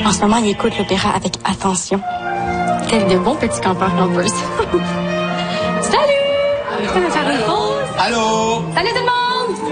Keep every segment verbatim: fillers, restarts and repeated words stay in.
En ce moment, il écoute l'opéra avec attention. Tel de bons petits campeurs campers. Salut! Ça va faire une pause? Allô? Salut tout le monde!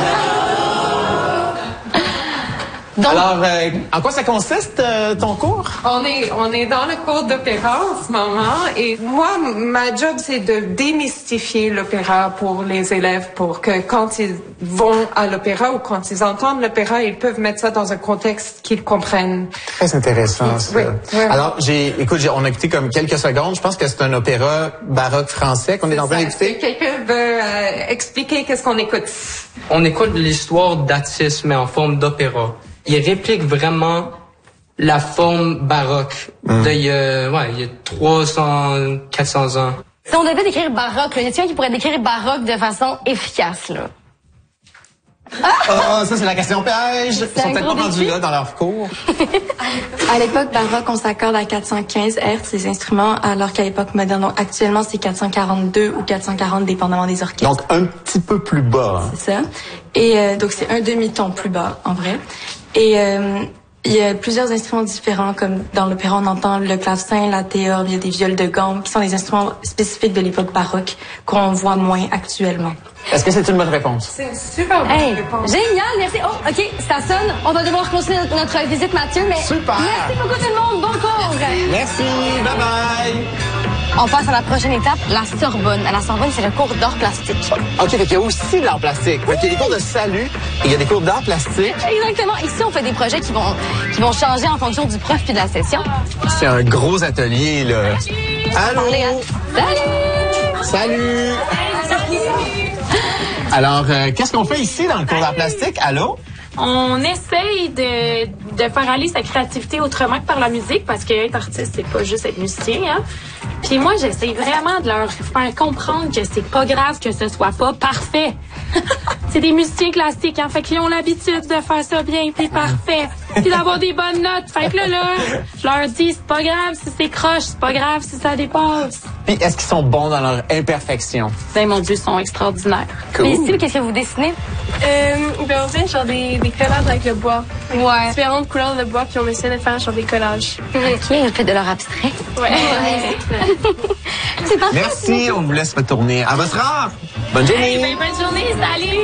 Donc, alors, euh, en quoi ça consiste, euh, ton cours? On est, on est dans le cours d'opéra en ce moment et moi, ma job, c'est de démystifier l'opéra pour les élèves pour que quand ils vont à l'opéra ou quand ils entendent l'opéra, ils peuvent mettre ça dans un contexte qu'ils comprennent. Très intéressant, ça. Oui, oui. Alors, j'ai, écoute, j'ai, on a écouté comme quelques secondes. Je pense que c'est un opéra baroque français qu'on est, est en train d'écouter. Quelqu'un veut euh, expliquer qu'est-ce qu'on écoute? On écoute l'histoire d'Atis, mais en forme d'opéra. Il réplique vraiment la forme baroque mmh. d'il y a, ouais, il y a trois cents, quatre cents ans. Si on devait décrire baroque, il y a quelqu'un qui pourrait décrire baroque de façon efficace, là. Ah! Oh, ça, c'est la question piège. Ils sont peut-être pas rendus là dans leur cours. À l'époque baroque, on s'accorde à quatre cent quinze hertz les instruments, alors qu'à l'époque moderne, donc actuellement, c'est quatre cent quarante-deux ou quatre cent quarante, dépendamment des orchestres. Donc, un petit peu plus bas. Hein. C'est ça. Et euh, donc, c'est un demi-ton plus bas, en vrai. Et euh, il y a plusieurs instruments différents, comme dans l'opéra, on entend le clavecin, la théorbe, il y a des viols de gamme, qui sont des instruments spécifiques de l'époque baroque qu'on voit moins actuellement. Est-ce que c'est une bonne réponse? C'est une super bonne hey, réponse. Génial, merci. Oh, OK, ça sonne. On va devoir continuer notre, notre visite, Mathieu, mais super. Merci beaucoup tout le monde. Bon cours. Merci, bye-bye. On passe à la prochaine étape, la Sorbonne. À la Sorbonne, c'est le cours d'art plastique. OK, fait qu'il y a aussi de l'art plastique. Oui. Il y a des cours de salut et il y a des cours d'art plastique. Exactement. Ici, on fait des projets qui vont, qui vont changer en fonction du prof puis de la session. C'est un gros atelier, là. Allô? À... Salut! Salut! Alors, euh, qu'est-ce qu'on fait ici dans le cours d'art plastique? Allô? On essaye de, de faire aller sa créativité autrement que par la musique, parce que être artiste, c'est pas juste être musicien, hein. Puis moi, j'essaie vraiment de leur faire comprendre que c'est pas grave que ce soit pas parfait. C'est des musiciens classiques, hein, fait qu'ils ont l'habitude de faire ça bien, puis parfait, puis d'avoir des bonnes notes. Fait que là, là, je leur dis, c'est pas grave si c'est croche, c'est pas grave si ça dépasse. Puis est-ce qu'ils sont bons dans leur imperfection? Ben mon Dieu, ils sont extraordinaires. Cool. Mais ici, qu'est-ce que vous dessinez? Euh, ben on fait genre des, des collages avec le bois. Ouais. Différentes couleurs de bois, puis on essaie de faire genre des collages. OK, on fait de l'art abstrait. Ouais. ouais. C'est parfait. Merci, on vous laisse retourner à votre art. Bonne journée. Hey, ben, bonne journée, salut.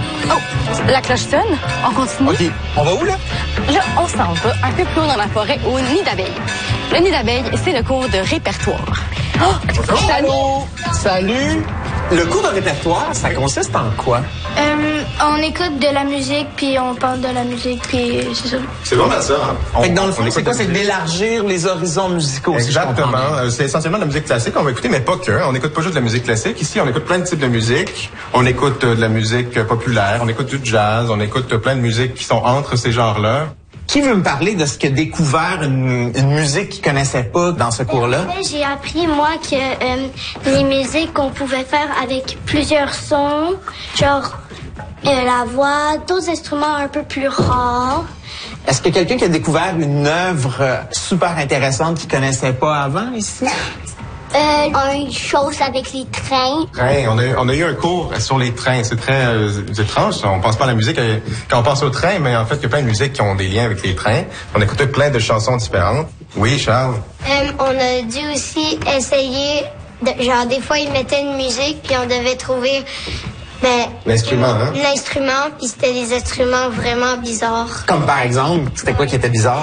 Oh, la cloche sonne. On continue. OK, on va où, là? Là, on s'en va un peu plus haut dans la forêt, au nid d'abeilles. Le nid d'abeilles, c'est le cours de répertoire. Oh, oh, allô? Salut! Le cours de répertoire, ça consiste en quoi? Euh, on écoute de la musique, puis on parle de la musique, puis c'est ça. C'est vraiment ça. Hein? On, fait que dans le fond, c'est quoi? C'est d'élargir les horizons musicaux. Exactement. Si c'est essentiellement de la musique classique qu'on va écouter, mais pas que. On n'écoute pas juste de la musique classique. Ici, on écoute plein de types de musique. On écoute euh, de la musique euh, populaire, on écoute du jazz, on écoute euh, plein de musiques qui sont entre ces genres-là. Qui veut me parler de ce qu'a découvert une, une musique qu'il connaissait pas dans ce cours-là? J'ai appris, moi, que euh, les musiques qu'on pouvait faire avec plusieurs sons, genre euh, la voix, d'autres instruments un peu plus rares. Est-ce qu'il y a quelqu'un qui a découvert une œuvre super intéressante qu'il connaissait pas avant ici? Euh, une chose avec les trains. Train, on a, on a eu un cours sur les trains. C'est très euh, étrange. On pense pas à la musique euh, quand on pense au train, mais en fait, il y a plein de musiques qui ont des liens avec les trains. On écoutait plein de chansons différentes. Oui, Charles? Euh, on a dû aussi essayer, de, genre des fois, ils mettaient une musique, puis on devait trouver... Ben, l'instrument, hein? L'instrument, puis c'était des instruments vraiment bizarres. Comme par exemple, c'était quoi qui était bizarre?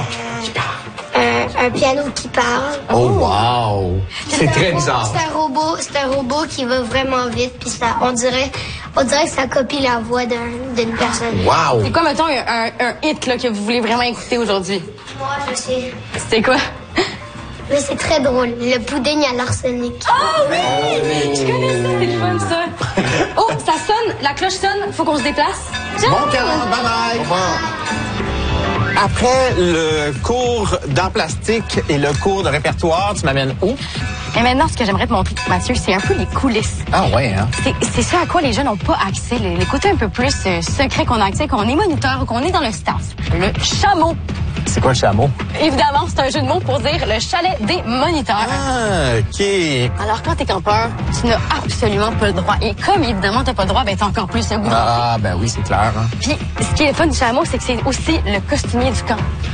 Un, un piano qui parle. Oh, wow! C'est très bizarre. C'est un robot, c'est un robot qui va vraiment vite, puis ça, on dirait, on dirait que ça copie la voix d'un, d'une personne. Wow! C'est quoi, mettons, un, un, un hit là, que vous voulez vraiment écouter aujourd'hui? Moi, je sais. C'était quoi? Mais c'est très drôle. Le pudding à l'arsenic. Oh oui! Oh, je connais ça, c'est le fun, ça. Oh, ça sonne, la cloche sonne, faut qu'on se déplace. Ciao. Bon camp, bye bye! Au revoir. Après le cours d'art plastique et le cours de répertoire, tu m'amènes où? Et maintenant, ce que j'aimerais te montrer, Mathieu, c'est un peu les coulisses. Ah ouais, hein? C'est, c'est ce à quoi les jeunes n'ont pas accès, les, les côtés un peu plus euh, secrets qu'on a accès, qu'on est moniteur ou qu'on est dans le staff. Le chameau. C'est quoi le chameau? Évidemment, c'est un jeu de mots pour dire le chalet des moniteurs. Ah, OK. Alors, quand t'es campeur, tu n'as absolument pas le droit. Et comme, évidemment, t'as pas le droit, ben, t'as encore plus le goût. Ah, ben oui, c'est clair. Hein? Puis, ce qui est le fun du chameau, c'est que c'est aussi le costumier du camp.